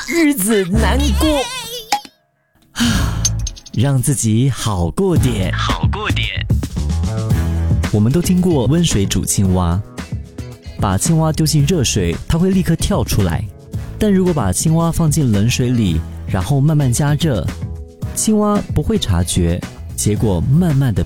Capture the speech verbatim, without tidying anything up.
日子难过。让自己好过点，好过点。我们都听过温水煮青蛙，把青蛙丢进热水，它会立刻跳出来。但如果把青蛙放进冷水里，然后慢慢加热，青蛙不会察觉，结果慢慢的